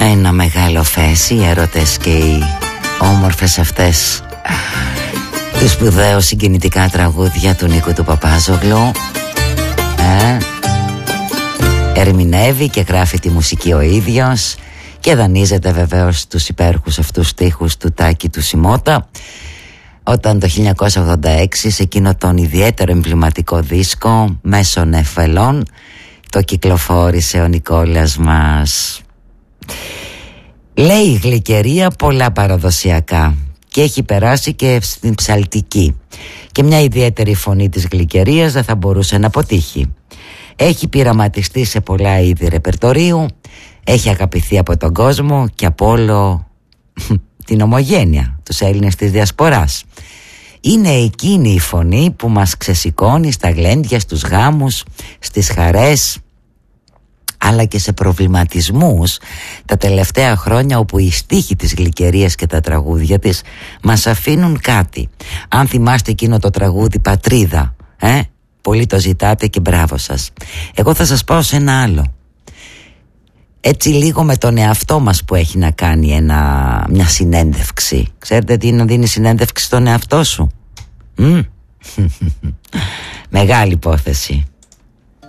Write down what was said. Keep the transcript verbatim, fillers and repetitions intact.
Ένα μεγάλο φες, οι έρωτες και οι όμορφες αυτές του σπουδαίου συγκινητικά τραγούδια του Νίκου του Παπάζογλου. ε, Ερμηνεύει και γράφει τη μουσική ο ίδιος και δανείζεται βεβαίως τους υπέροχους αυτούς στίχους του Τάκη του Σιμώτα, όταν το χίλια εννιακόσια ογδόντα έξι σε εκείνο τον ιδιαίτερο εμβληματικό δίσκο Μέσων Εφελών το κυκλοφόρησε ο Νικόλας μας. Λέει η γλυκερία πολλά παραδοσιακά και έχει περάσει και στην ψαλτική, και μια ιδιαίτερη φωνή της γλυκερίας δεν θα μπορούσε να αποτύχει. Έχει πειραματιστεί σε πολλά είδη ρεπερτορίου, έχει αγαπηθεί από τον κόσμο και από όλο την ομογένεια, τους Έλληνες της Διασποράς. Είναι εκείνη η φωνή που μας ξεσηκώνει στα γλέντια, στους γάμους, στις χαρές, αλλά και σε προβληματισμούς τα τελευταία χρόνια, όπου οι στίχοι της γλυκερίας και τα τραγούδια της μας αφήνουν κάτι. Αν θυμάστε εκείνο το τραγούδι «Πατρίδα», ε, πολύ το ζητάτε και μπράβο σας. Εγώ θα σας πάω σε ένα άλλο, έτσι λίγο με τον εαυτό μας, που έχει να κάνει ένα, μια συνέντευξη. Ξέρετε τι είναι να δίνει συνέντευξη στον εαυτό σου? Mm. Μεγάλη υπόθεση.